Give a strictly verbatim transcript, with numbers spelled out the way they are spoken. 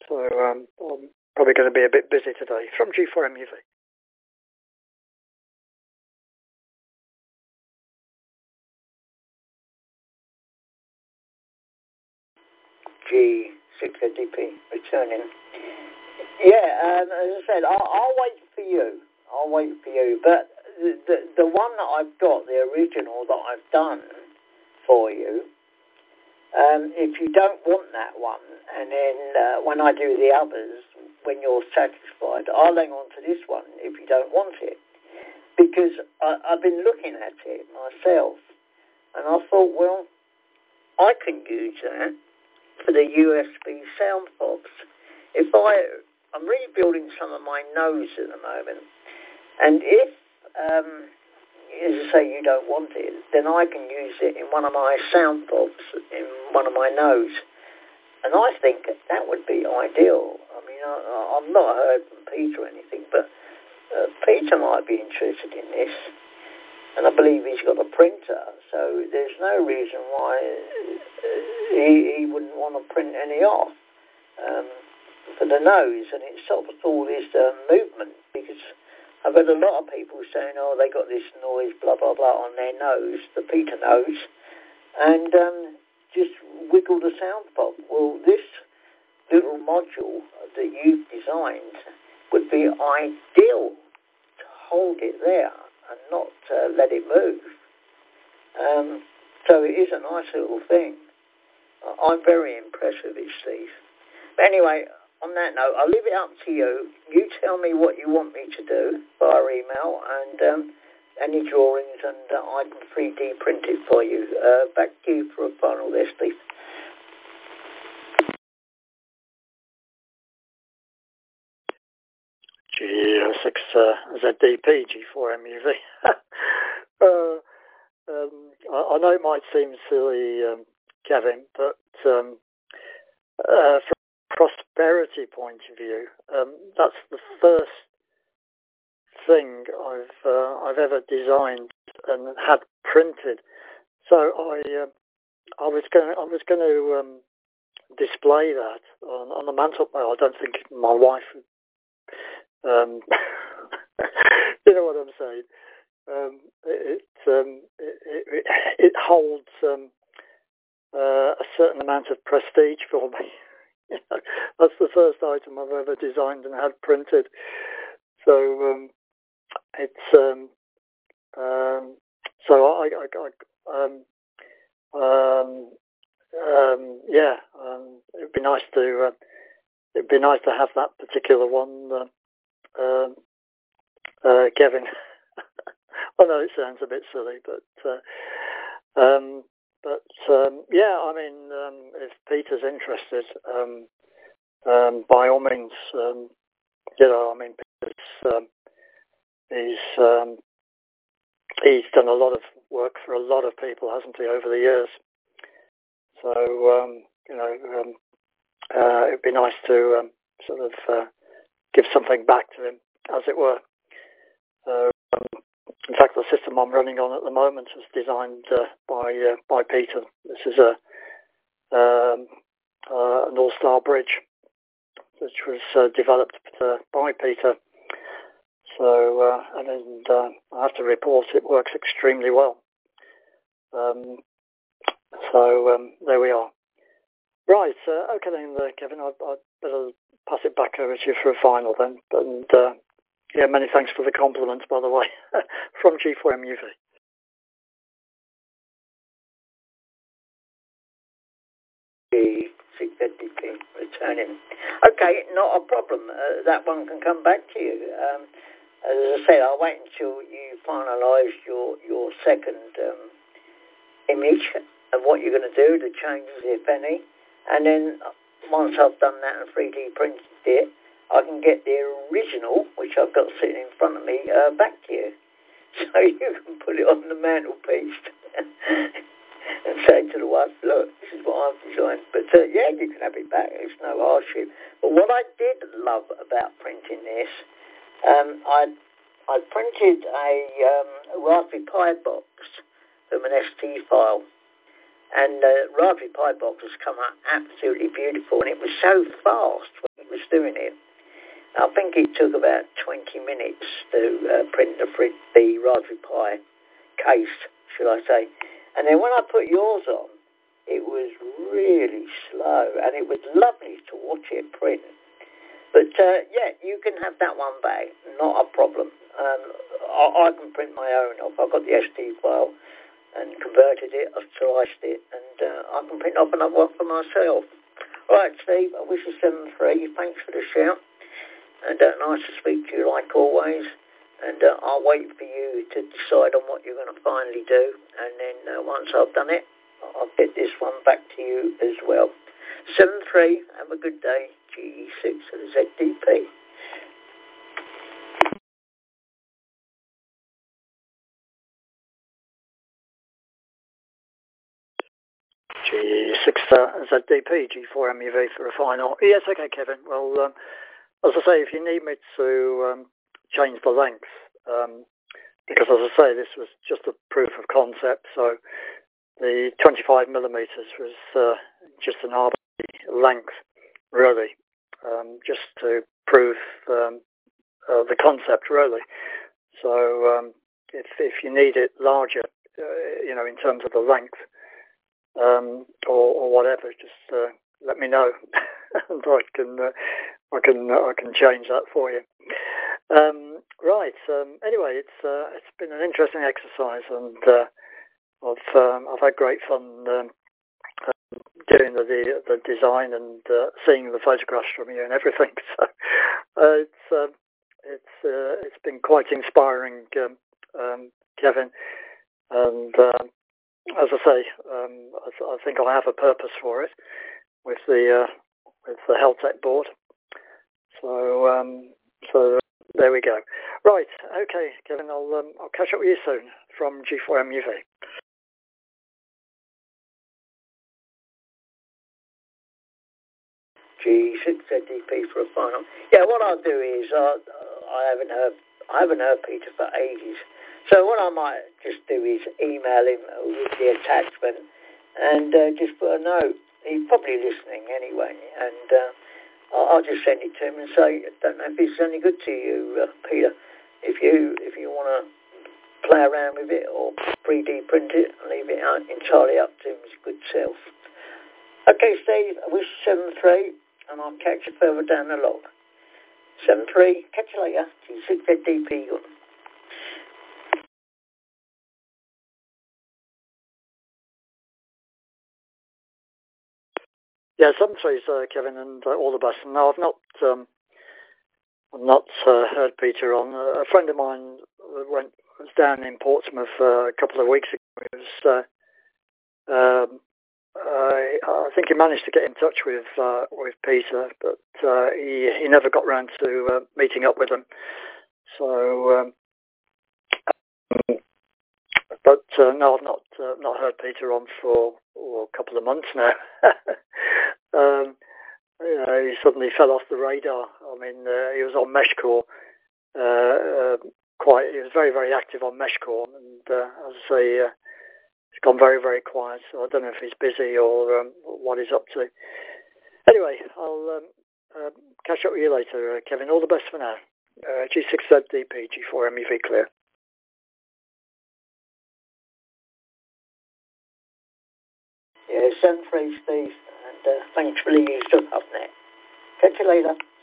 So um, I'm probably going to be a bit busy today. From G four M U V. G six fifty p returning. Yeah, um, as I said, I'll, I'll wait for you. I'll wait for you. But the, the the one that I've got, the original that I've done for you, um, if you don't want that one, and then uh, when I do the others, when you're satisfied, I'll hang on to this one if you don't want it. Because I, I've been looking at it myself, and I thought, well, I can use that for the U S B sound pops. If I, I'm rebuilding some of my nose at the moment, and if, um, as I say, you don't want it, then I can use it in one of my sound pops, in one of my nose. And I think that would be ideal. I mean, I, I've not heard from Peter or anything, but uh, Peter might be interested in this. And I believe he's got a printer, so there's no reason why he, he wouldn't want to print any off um, for the nose. And it stops all this uh, movement, because I've had a lot of people saying, oh, they got this noise, blah, blah, blah, on their nose, the Peter nose, and um, just wiggle the sound pop. Well, this little module that you've designed would be ideal to hold it there and not uh, let it move. Um, so it is a nice little thing. I'm very impressed with it, Steve. But anyway, on that note, I'll leave it up to you. You tell me what you want me to do via email, and um, any drawings, and uh, I can three D print it for you. Uh, back to you for a final there, Steve. G six Z D P, G four M U V. uh, um, I, I know it might seem silly, um, Kevin, but um, uh, from a prosperity point of view, um, that's the first thing I've uh, I've ever designed and had printed. So I uh, I was going I was going to um, display that on, on the mantel. Well, I don't think my wife would. Um, you know what I'm saying? Um, it, um, it, it it holds um, uh, a certain amount of prestige for me. You know, that's the first item I've ever designed and had printed. So um, it's um, um, so I, I, I um, um, um, yeah, um, it'd be nice to uh, it'd be nice to have that particular one. Uh, Um, uh, Kevin, I know it sounds a bit silly, but uh, um, but um, yeah, I mean, um, if Peter's interested, um, um, by all means, um, you know, I mean, Peter's, um, he's um, he's done a lot of work for a lot of people, hasn't he, over the years? So um, you know, um, uh, it'd be nice to um, sort of uh, give something back to him, as it were. Uh, um, in fact, the system I'm running on at the moment was designed uh, by uh, by Peter. This is a um, uh, an all-star bridge, which was uh, developed uh, by Peter. So, uh, and, and uh, I have to report it works extremely well. Um, so um, there we are. Right. Uh, okay then, uh, Kevin. I'd, I'd better pass it back over to you for a final then. And uh, yeah, many thanks for the compliments, by the way, from G four M U V. six fifty p returning. Okay, not a problem. Uh, that one can come back to you. Um, as I said, I'll wait until you finalise your your second um, image of what you're going to do, the changes, if any, and then once I've done that and three D printed it, I can get the original, which I've got sitting in front of me, uh, back to you. So you can put it on the mantelpiece and say to the wife, look, this is what I've designed. But uh, yeah, you can have it back. It's no hardship. But what I did love about printing this, um, I I printed a, um, a Raspberry Pi box from an S T file. And the uh, Raspberry Pi box has come out absolutely beautiful. And it was so fast when doing it. I think it took about twenty minutes to uh, print the, the Raspberry Pi case, should I say. And then when I put yours on, it was really slow, and it was lovely to watch it print. But, uh, yeah, you can have that one back, not a problem. Um, I, I can print my own off. I've got the S D file and converted it, I've sliced it, and uh, I can print off another one for myself. All right, Steve, I wish you seven three. Thanks for the shout. And uh, nice to speak to you like always. And uh, I'll wait for you to decide on what you're going to finally do. And then uh, once I've done it, I'll get this one back to you as well. seven three, have a good day. G E six Z D P. G six Z D P, G four M U V for a final. Yes, okay, Kevin. Well, um, as I say, if you need me to um, change the length, um, because as I say, this was just a proof of concept, so the twenty-five millimeters was uh, just an arbitrary length, really, um, just to prove um, uh, the concept, really. So um, if if you need it larger, uh, you know, in terms of the length, um, or, or whatever, just uh, let me know, and I can uh, I can uh, I can change that for you. Um, right. Um, anyway, it's uh, it's been an interesting exercise, and uh, I've um, I've had great fun um, doing the, the the design and uh, seeing the photographs from you and everything. So uh, it's uh, it's uh, it's been quite inspiring, um, um, Kevin. And um, as I say, um, I, I think I have a purpose for it with the uh, with the Heltec board. So um, so there we go. Right. Okay, Kevin. I'll um, I'll catch up with you soon from G four M U V. G six Z D P for a final. Yeah, what I'll do is uh, I haven't heard I haven't heard Peter for ages. So what I might just do is email him with the attachment and uh, just put a note. He's probably listening anyway, and uh, I'll, I'll just send it to him and say, I don't know if it's any good to you, uh, Peter. If you if you want to play around with it or three D print it, leave it out entirely up to his good self. Okay, Steve, I wish you seven three, and I'll catch you further down the log. seven three, catch you later. G six Z D P. Yeah, seven threes, uh, Kevin, and uh, all the best. No, I've not um, I've not uh, heard Peter on. Uh, a friend of mine went was down in Portsmouth uh, a couple of weeks ago. It was, uh, um, I, I think he managed to get in touch with uh, with Peter, but uh, he he never got round to uh, meeting up with him. So, um, but uh, no, I've not uh, not heard Peter on for oh, a couple of months now. um, you know, he suddenly fell off the radar. I mean, uh, he was on MeshCore. Uh, uh, quite, he was very very active on MeshCore, and uh, as I say. Uh, It's gone very, very quiet, so I don't know if he's busy or um, what he's up to. Anyway, I'll um, uh, catch up with you later, uh, Kevin. All the best for now. Uh, G six Z D P, G four M U V clear. Yeah, seven three, Steve, and uh, thanks for the use of HubNet. Catch you later.